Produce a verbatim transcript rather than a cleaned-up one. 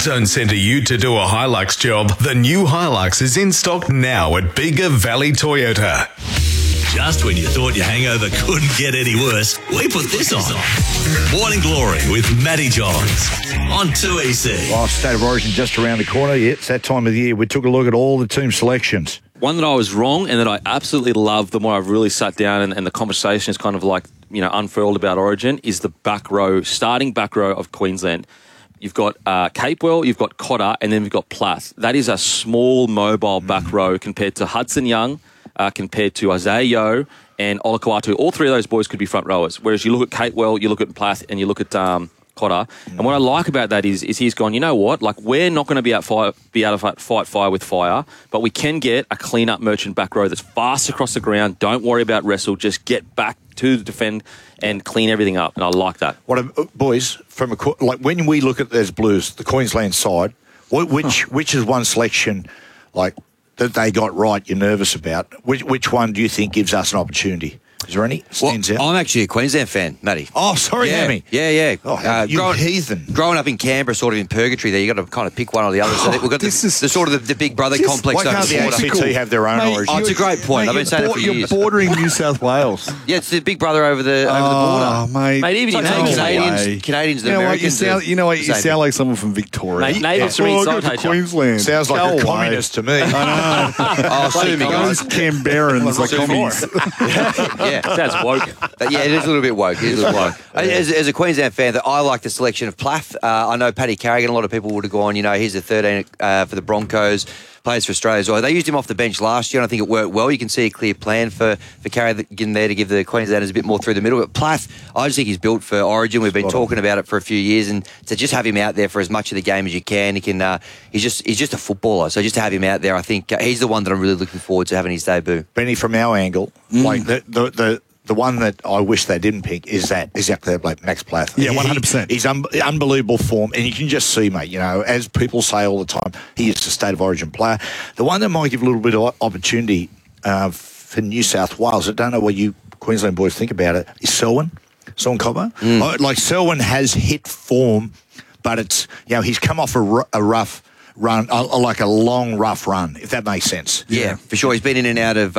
Don't send a ute to do a Hilux job. The new Hilux is in stock now at Bega Valley Toyota. Just when you thought your hangover couldn't get any worse, we put this on. Morning Glory with Matty Johns on two E C. Well, State of Origin just around the corner. Yeah, it's that time of the year. We took a look at all the team selections. One that I was wrong and that I absolutely love, the more I've really sat down and, and the conversation is kind of like, you know, unfurled about Origin, is the back row, starting back row of Queensland. You've got uh, Capewell, you've got Cotter, and then you've got Plath. That is a small, mobile back mm. row compared to Hudson Young, uh, compared to Isaiah Yeo and Olakau'atu. All three of those boys could be front rowers. Whereas you look at Capewell, you look at Plath, and you look at um, Cotter. Mm. And what I like about that is, is he's gone, you know what? Like, we're not going to be out fire, be able to fight fire with fire, but we can get a clean-up merchant back row that's fast across the ground. Don't worry about wrestle. Just get back to the defend and clean everything up. And I like that. What uh, boys, from a like when we look at those Blues, the Queensland side, which huh. which is one selection like that they got right you're nervous about? Which which one do you think gives us an opportunity? Is there any stands well, out? I'm actually a Queensland fan, Matty. Oh, sorry, yeah, Hammy. Yeah, yeah. Oh, uh, you growing, heathen. Growing up in Canberra, sort of in purgatory there, you got to kind of pick one or the other. So we've got the, is, the sort of the, the big brother this, complex why over can't the the border. A C T have their own mate, origin? Oh, it's a great point. Mate, I've been saying bo- it for you're years. You're bordering New South Wales. Yeah, it's the big brother over the over oh, the border. mate. Mate, even It's like you saying know, Canadians, way. Canadians, You and know what? You Americans. sound, you know what? You same sound like someone from Victoria. Mate, natives yeah. from oh, East go to Side Queensland. Sounds like Go a away. communist to me. I know. Oh, sue me, Those guys. Canberrans like commies. Yeah. sounds woke. But yeah, it is a little bit woke. It is a little woke. As, as a Queensland fan, that I like the selection of Plath. Uh, I know Paddy Carrigan. A lot of people would have gone, you know, he's a thirteen uh, for the Broncos, plays for Australia as well. They used him off the bench last year, and I think it worked well. You can see a clear plan for for Carrigan there to give the Queenslanders a bit more through the middle. But Plath, I just think he's built for Origin. We've been talking about it for a few years, and to just have him out there for as much of the game as you can, he can. Uh, he's just he's just a footballer. So just to have him out there, I think uh, he's the one that I'm really looking forward to having his debut. Benny, from our angle, mm. like the the. the The one that I wish they didn't pick is that exactly like Max Plath. Yeah, one hundred percent. He, he's un- unbelievable form, and you can just see, mate. You know, as people say all the time, he is a State of Origin player. The one that might give a little bit of opportunity uh, for New South Wales, I don't know what you Queensland boys think about it, is Selwyn, Selwyn Cobbo. Mm. Uh, like Selwyn has hit form, but it's you know he's come off a, r- a rough run, uh, like a long rough run, if that makes sense. Yeah, for sure. He's been in and out of